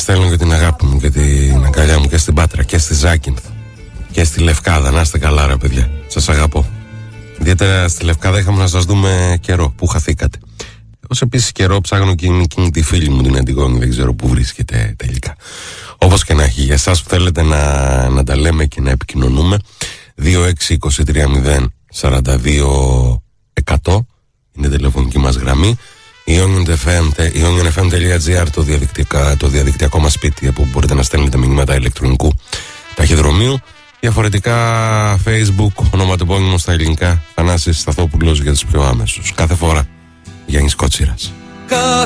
στέλνω και την αγάπη μου και την αγκαλιά μου και στην Πάτρα και στη Ζάκυνθο και στη Λευκάδα. Να είστε καλά, ρε παιδιά. Σας αγαπώ. Ιδιαίτερα στη Λευκάδα είχαμε να σας δούμε καιρό που χαθήκατε. Ως επίσης καιρό ψάχνω και εκείνη τη φίλη μου την Αντιγόνη, δεν ξέρω που βρίσκεται τελικά. Όπως και να έχει, για εσάς που θέλετε να τα λέμε και να επικοινωνούμε, 26-23-0-42-100 είναι τηλεφωνική μας γραμμή. ionfm.gr το διαδικτυακό μας σπίτι, που μπορείτε να στέλνετε μηνύματα ηλεκτρονικού ταχυδρομείου. Διαφορετικά Facebook, ονοματεπώνυμο στα ελληνικά, Θανάσης Σταθόπουλος για τους πιο άμεσους. Κάθε φορά Γιάννης Κότσιρας.